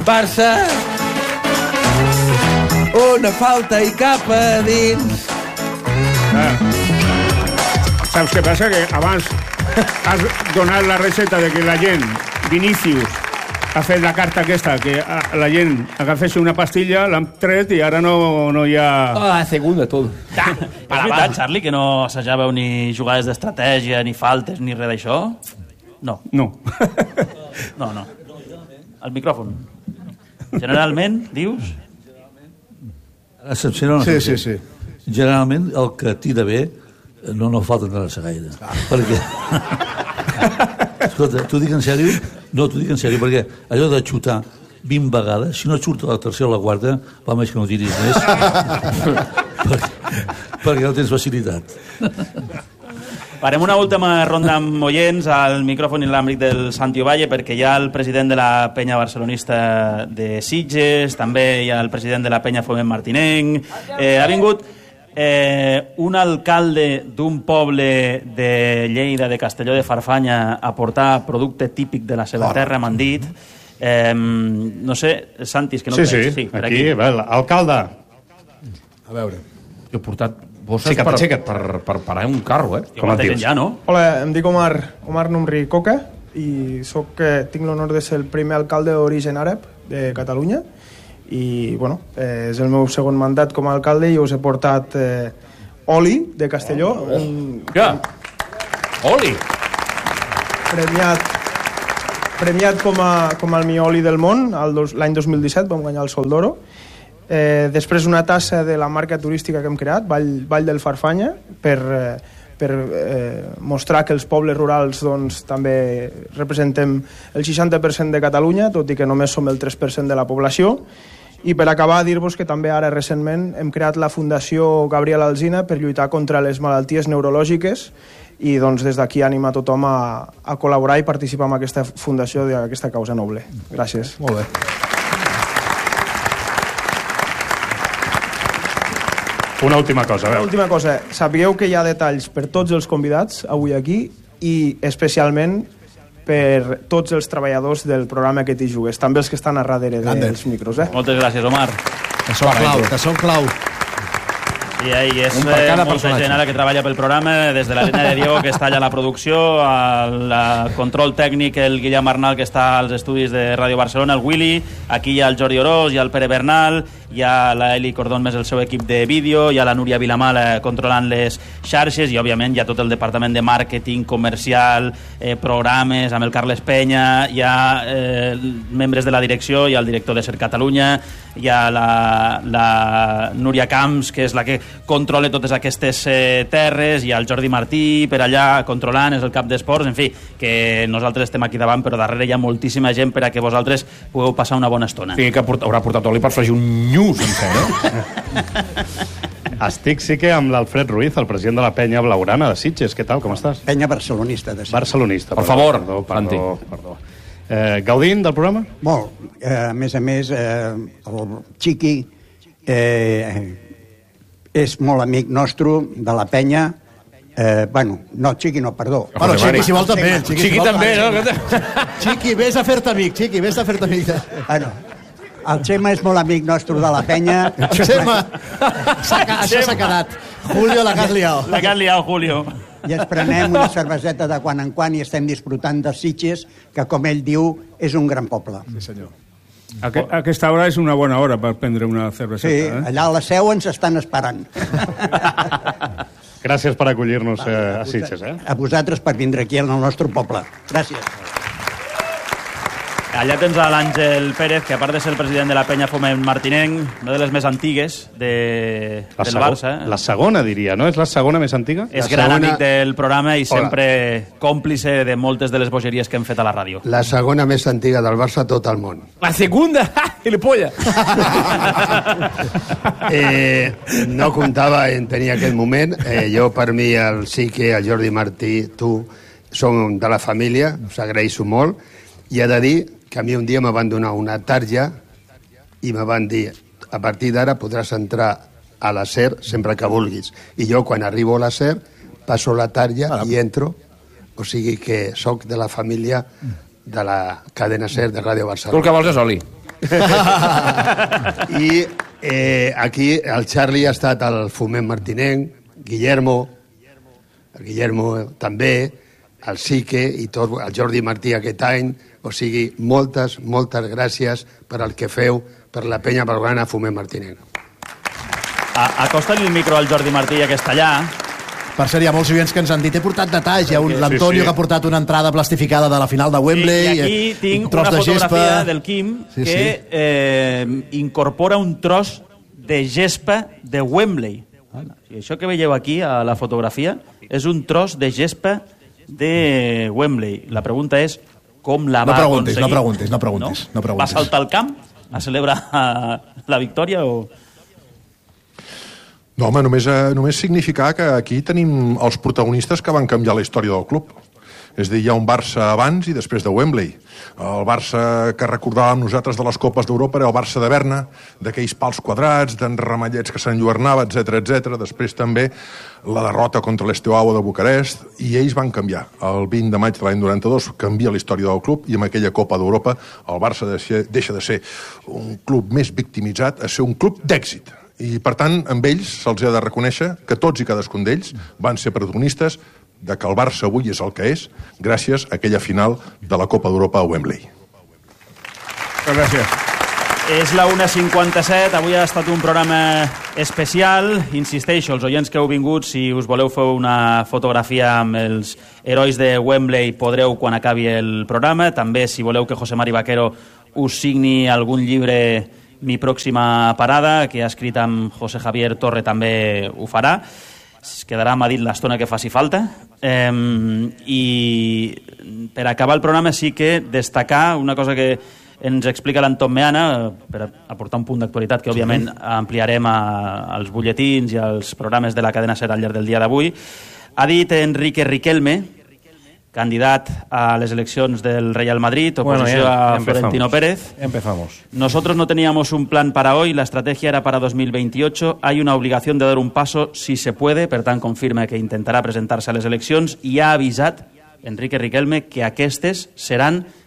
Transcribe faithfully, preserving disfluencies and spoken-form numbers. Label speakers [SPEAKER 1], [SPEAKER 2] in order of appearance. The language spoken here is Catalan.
[SPEAKER 1] Barça. Una falta i cap a dins.
[SPEAKER 2] Ah. Saps què passa? Que abans has donat la recepta de que la gent, Vinícius, ha fet la carta aquesta, que la gent agafés una pastilla, l'han tret i ara no, no hi ha...
[SPEAKER 1] Ah, segunda, tot.
[SPEAKER 3] Ah, és veritat, Charlie, que no assajàveu ni jugades d'estratègia, ni faltes, ni res d'això? No.
[SPEAKER 2] No.
[SPEAKER 3] No, no. El micròfon. Generalment, dius...
[SPEAKER 4] Excepcionalment.
[SPEAKER 5] Sí, sí, sí.
[SPEAKER 4] Generalment, el que tira bé no, no falta entrar-se gaire. Ah. Perquè... Escolta, t'ho dic en sèrio? No, t'ho dic en sèrio, perquè allò de xutar vint vegades, si no et surt a la tercera o la quarta, va més que no tiris més. perquè, perquè no tens facilitat.
[SPEAKER 3] Farem una última ronda amb oients al micròfon inalàmbric del Santi Ovalle, perquè hi ha el president de la penya barcelonista de Sitges, també hi ha el president de la penya Foment Martinenc. Eh, ha vingut eh, un alcalde d'un poble de Lleida, de Castelló de Farfanya, a portar producte típic de la seva terra, m'han dit. Eh, no sé, Santi, és que no
[SPEAKER 6] sí,
[SPEAKER 3] et veig.
[SPEAKER 6] Sí, sí, aquí, aquí. Bé, alcalde.
[SPEAKER 5] A veure.
[SPEAKER 6] Jo he portat bosses per, per, per, per parar un carro, eh?
[SPEAKER 3] Com et dius? Ja, no?
[SPEAKER 7] Hola, em dic Omar, Omar Numri Coca i soc, eh, tinc l'honor de ser el primer alcalde d'origen àrab de Catalunya i, bueno, eh, és el meu segon mandat com a alcalde i us he portat eh, oli de Castelló.
[SPEAKER 6] Oh, oh.
[SPEAKER 7] Un,
[SPEAKER 6] ja. Oli!
[SPEAKER 7] Premiat, premiat com, a, com el millor oli del món l'any dos mil disset, vam guanyar el Sol d'Oro. Eh, després una tassa de la marca turística que hem creat, Vall, Vall del Farfanya, per, eh, per eh, mostrar que els pobles rurals doncs, també representem el seixanta per cent de Catalunya, tot i que només som el tres per cent de la població. I per acabar, dir-vos que també ara recentment hem creat la Fundació Gabriel Alsina per lluitar contra les malalties neurològiques i doncs, des d'aquí anima tothom a, a col·laborar i participar en aquesta fundació d'aquesta causa noble. Gràcies.
[SPEAKER 5] Molt bé.
[SPEAKER 6] Una última cosa, a veure.
[SPEAKER 7] Una última cosa. Sapigueu que hi ha detalls per tots els convidats avui aquí i especialment per tots els treballadors del programa Que t'hi jugues, també els que estan a darrere dels micros. Eh?
[SPEAKER 3] Moltes gràcies, Omar.
[SPEAKER 5] Que són clau, que són clau.
[SPEAKER 3] I ahí és eh, molta gent ara que treballa pel programa, des de l'Arena de Diego, que està allà a la producció, al control tècnic, el Guillem Arnal, que està als estudis de Ràdio Barcelona, el Willy, aquí hi ha el Jordi Orós, hi ha el Pere Bernal, hi ha la Eli Cordón més el seu equip de vídeo, hi ha la Núria Vilamal controlant les xarxes i, òbviament, hi ha tot el departament de màrqueting, comercial, eh, programes, amb el Carles Penya, hi ha eh, membres de la direcció, hi ha el director de Ser Catalunya, hi ha la, la Núria Camps, que és la que controla totes aquestes eh, terres, hi ha el Jordi Martí per allà controlant, és el cap d'esports, en fi, que nosaltres estem aquí davant, però darrere hi ha moltíssima gent per a que vosaltres pugueu passar una bona estona.
[SPEAKER 6] Sí, que port, haurà portat oli per fregir un nyu sencer, eh? Estic sí que amb l'Alfred Ruiz, el president de la penya blaugrana de Sitges. Què tal, com estàs?
[SPEAKER 8] Penya barcelonista de Sitges.
[SPEAKER 6] Barcelonista.
[SPEAKER 8] Per
[SPEAKER 6] perdó,
[SPEAKER 8] favor,
[SPEAKER 6] perdó, perdó, perdó. Eh, gaudint del programa?
[SPEAKER 8] Molt. Eh, a més a més, eh, el Chiqui eh, és molt amic nostre de la penya. Eh, bueno, no, Chiqui no, perdó.
[SPEAKER 5] Bueno, Chiqui, si vol també. Chiqui,
[SPEAKER 6] Chiqui
[SPEAKER 5] si vol,
[SPEAKER 6] també, no?
[SPEAKER 5] Chiqui, vés a fer-te amic, Chiqui, vés a fer-te amic.
[SPEAKER 8] Bueno, el Xema és molt amic nostre de la penya.
[SPEAKER 5] Xema, això s'ha quedat. Julio, la que has liat.
[SPEAKER 3] La que has liat, Julio.
[SPEAKER 8] I ens prenem una cerveseta de quan en quan i estem disfrutant de Sitges, que, com ell diu, és un gran poble.
[SPEAKER 5] Sí, senyor.
[SPEAKER 2] Aqu aquesta hora és una bona hora per prendre una cerveseta.
[SPEAKER 8] Sí,
[SPEAKER 2] eh?
[SPEAKER 8] allà a la Seu ens estan esperant.
[SPEAKER 6] Gràcies per acollir-nos eh, a Sitges, eh?
[SPEAKER 8] A vosaltres per vindre aquí al nostre poble. Gràcies.
[SPEAKER 3] Allà tens a l'Àngel Pérez, que a part de ser el president de la penya Foment Martinenc, una de les més antigues de,
[SPEAKER 6] la
[SPEAKER 3] del
[SPEAKER 6] segon,
[SPEAKER 3] Barça.
[SPEAKER 6] La segona, diria, no? És la segona més antiga?
[SPEAKER 3] És
[SPEAKER 6] la
[SPEAKER 3] gran
[SPEAKER 6] segona...
[SPEAKER 3] amic del programa i sempre Hola. còmplice de moltes de les bogeries que hem fet a la ràdio.
[SPEAKER 9] La segona més antiga del Barça a tot el món.
[SPEAKER 1] La segunda, i la polla.
[SPEAKER 9] eh, no comptava en tenir aquell moment. Eh, jo, per mi, el Sique, el Jordi Martí, tu, som de la família, us agraeixo molt, i he de dir que a mi un dia me van donar una tarja i me van dir, a partir d'ara podràs entrar a la SER sempre que vulguis. I jo, quan arribo a la SER, passo la tarja ah, i entro, o sigui que sóc de la família de la cadena SER de Ràdio Barcelona.
[SPEAKER 1] Tu el que vols és oli.
[SPEAKER 9] I eh, aquí el Charlie ha estat al Foment Martinenc, Guillermo, el Guillermo també, el Sique i tot, el Jordi Martí aquest any. O sigui, moltes, moltes gràcies per al que feu per la penya blaugrana Foment Martinenc.
[SPEAKER 3] Acosta-li el micro al Jordi Martí i a Castellà.
[SPEAKER 5] Per cert, hi ha molts oients que ens han dit he portat detalls, hi ha l'Antonio que ha portat una entrada plastificada de la final de Wembley,
[SPEAKER 3] i aquí tinc una fotografia del Quim que incorpora un tros de gespa de Wembley. I això que veieu aquí a la fotografia és un tros de gespa de Wembley. La pregunta és com la va aconseguir.
[SPEAKER 10] No preguntis, no preguntis, no preguntis.
[SPEAKER 3] Va saltar al camp a celebrar la victòria o...
[SPEAKER 10] No, home, només, eh, només significar que aquí tenim els protagonistes que van canviar la història del club. És a dir, hi ha un Barça abans i després de Wembley. El Barça que recordàvem nosaltres de les Copes d'Europa era el Barça de Berna, d'aquells pals quadrats, d'en Ramallets que s'enlluernava, etcètera, etcètera. Després també la derrota contra l'Esteaua de Bucarest, i ells van canviar. El vint de maig de l'any noranta-dos canvia la història del club, i amb aquella Copa d'Europa el Barça deixa de ser un club més victimitzat a ser un club d'èxit. I, per tant, amb ells se'ls ha de reconèixer que tots i cadascun d'ells van ser protagonistes de que el Barça avui és el que és gràcies a aquella final de la Copa d'Europa a Wembley.
[SPEAKER 2] Gràcies.
[SPEAKER 3] És la una cinquanta-set, avui ha estat un programa especial. Insisteixo, els oients que heu vingut, si us voleu fer una fotografia amb els herois de Wembley, podreu quan acabi el programa. També, si voleu que José Mari Vaquero us signi algun llibre, Mi pròxima parada, que ha escrit amb José Javier Torre, també ho farà. Es quedarà a Madrid l'estona que faci falta. Eh, I per acabar el programa sí que destacar una cosa que ens explica l'Anton Meana, per aportar un punt d'actualitat que òbviament ampliarem a, als butlletins i als programes de la cadena SER al llarg del dia d'avui. Ha dit Enrique Riquelme, candidat a les eleccions del Real Madrid, oposición bueno, ya, a Florentino Pérez.
[SPEAKER 1] Empezamos.
[SPEAKER 3] Nosotros no teníamos un plan para hoy, la estrategia era para dos mil veintiocho. Hay una obligación de dar un paso si se puede, per tant confirma que intentarà presentar-se a les eleccions i ha avisat Enrique Riquelme que aquestes seran